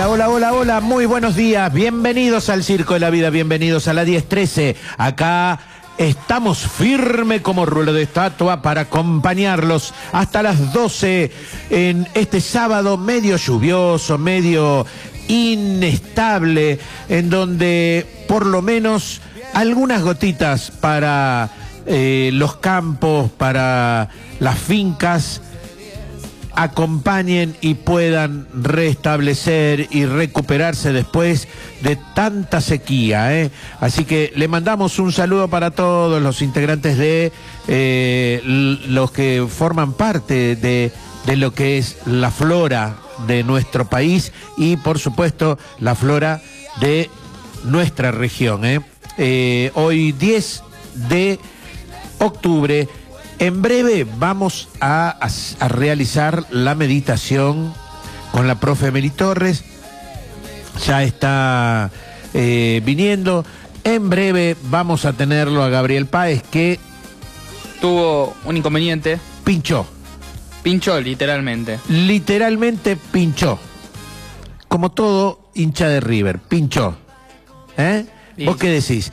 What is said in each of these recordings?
Hola, hola, hola, hola, muy buenos días, bienvenidos al Circo de la Vida, bienvenidos a la 1013, acá estamos firme como rulo de estatua para acompañarlos hasta las 12 en este sábado medio lluvioso, medio inestable, en donde por lo menos algunas gotitas para los campos, para las fincas, acompañen y puedan restablecer y recuperarse después de tanta sequía, ¿eh? Así que le mandamos un saludo para todos los integrantes de los que forman parte de lo que es la flora de nuestro país y por supuesto la flora de nuestra región, ¿eh? Hoy 10 de octubre. En breve vamos a realizar la meditación con la profe Meli Torres. Ya está viniendo. En breve vamos a tenerlo a Gabriel Páez, que tuvo un inconveniente. Pinchó. Pinchó, literalmente. Literalmente pinchó. Como todo hincha de River, pinchó. ¿Eh? Sí. ¿Vos qué decís?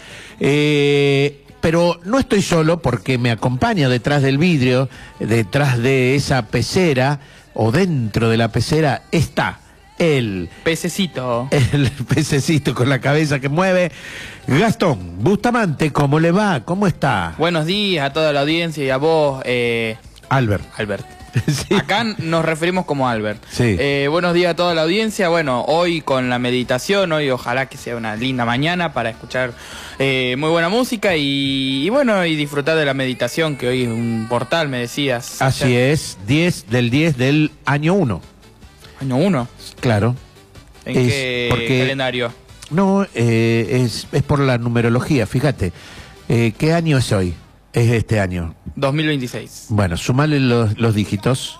Pero no estoy solo porque me acompaña detrás del vidrio, detrás de esa pecera, o dentro de la pecera, está el pececito. El pececito con la cabeza que mueve. Gastón Bustamante, ¿cómo le va? ¿Cómo está? Buenos días a toda la audiencia y a vos, Albert. Sí. Acá nos referimos como Albert. Sí. Buenos días a toda la audiencia. Bueno, hoy con la meditación, hoy ojalá que sea una linda mañana para escuchar muy buena música y bueno, y disfrutar de la meditación, que hoy es un portal, me decías. Así es, 10 del año 1. ¿Año 1? Claro. ¿En qué calendario? No, es por la numerología, fíjate. ¿Qué año es hoy? Es este año. 2026. Bueno, sumale los dígitos.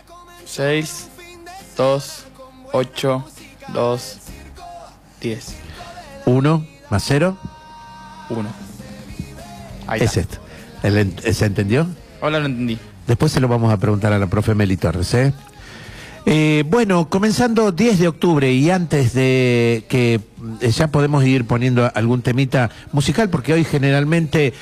6, 2, 8, 2, 10. 1 más 0. 1. Ahí es esto. ¿Se entendió? Hola, lo entendí. Después se lo vamos a preguntar a la profe Meli Torres, ¿eh? Bueno, comenzando 10 de octubre y antes de que ya podemos ir poniendo algún temita musical, porque hoy generalmente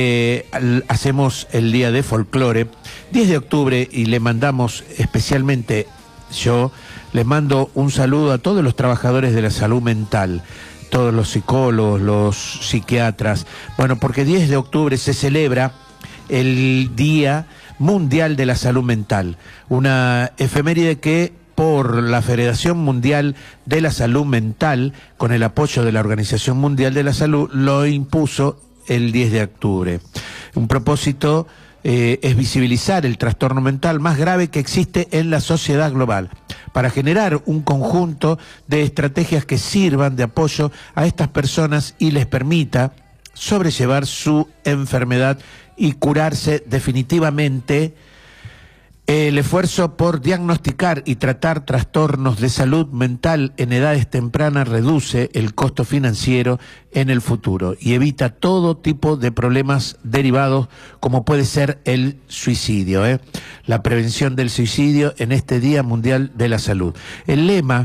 hacemos el día de folclore, 10 de octubre, y le mandamos especialmente, yo les mando un saludo a todos los trabajadores de la salud mental, todos los psicólogos, los psiquiatras, bueno, porque 10 de octubre se celebra el Día Mundial de la Salud Mental, una efeméride que por la Federación Mundial de la Salud Mental, con el apoyo de la Organización Mundial de la Salud, lo impuso el 10 de octubre. Un propósito es visibilizar el trastorno mental más grave que existe en la sociedad global, para generar un conjunto de estrategias que sirvan de apoyo a estas personas y les permita sobrellevar su enfermedad y curarse definitivamente. El esfuerzo por diagnosticar y tratar trastornos de salud mental en edades tempranas reduce el costo financiero en el futuro y evita todo tipo de problemas derivados, como puede ser el suicidio, ¿eh? La prevención del suicidio en este Día Mundial de la Salud. El lema,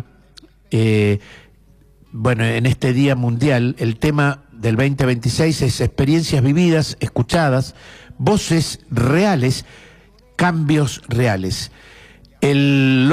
bueno, en este Día Mundial, el tema del 2026 es experiencias vividas, escuchadas, voces reales, cambios reales. El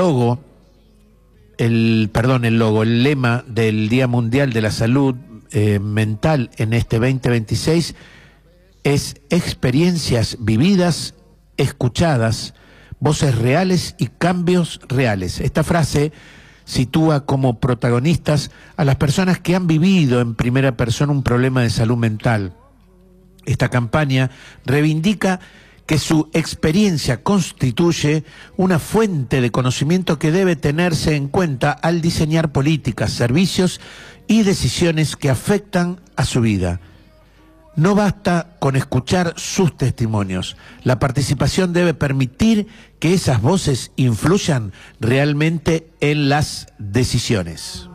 lema del Día Mundial de la Salud Mental en este 2026 es experiencias vividas, escuchadas, voces reales y cambios reales. Esta frase sitúa como protagonistas a las personas que han vivido en primera persona un problema de salud mental. Esta campaña reivindica que su experiencia constituye una fuente de conocimiento que debe tenerse en cuenta al diseñar políticas, servicios y decisiones que afectan a su vida. No basta con escuchar sus testimonios. La participación debe permitir que esas voces influyan realmente en las decisiones.